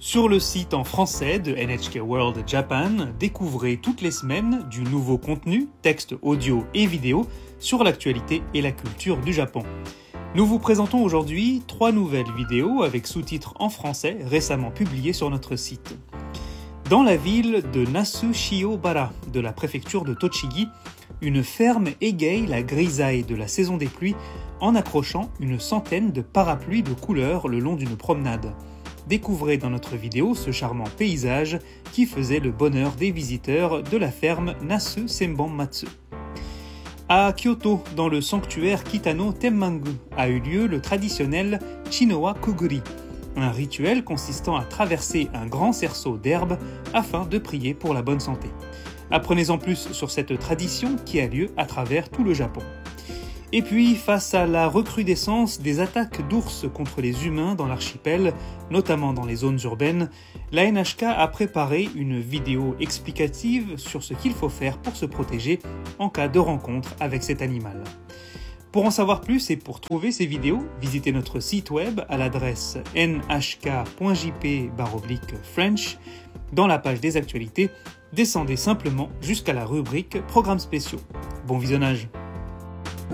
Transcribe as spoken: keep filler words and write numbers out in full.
Sur le site en français de N H K World Japan, découvrez toutes les semaines du nouveau contenu, texte audio et vidéo, sur l'actualité et la culture du Japon. Nous vous présentons aujourd'hui trois nouvelles vidéos avec sous-titres en français récemment publiées sur notre site. Dans la ville de Nasu-Shiobara, de la préfecture de Tochigi, une ferme égaye la grisaille de la saison des pluies en accrochant une centaine de parapluies de couleurs le long d'une promenade. Découvrez dans notre vidéo ce charmant paysage qui faisait le bonheur des visiteurs de la ferme Nasu Senbon-matsu. À Kyoto, dans le sanctuaire Kitano Temmangu, a eu lieu le traditionnel Chinowa Kuguri, un rituel consistant à traverser un grand cerceau d'herbe afin de prier pour la bonne santé. Apprenez-en plus sur cette tradition qui a lieu à travers tout le Japon. Et puis, face à la recrudescence des attaques d'ours contre les humains dans l'archipel, notamment dans les zones urbaines, la N H K a préparé une vidéo explicative sur ce qu'il faut faire pour se protéger en cas de rencontre avec cet animal. Pour en savoir plus et pour trouver ces vidéos, visitez notre site web à l'adresse n h k point j p slash french. Dans la page des actualités, descendez simplement jusqu'à la rubrique Programmes spéciaux. Bon visionnage!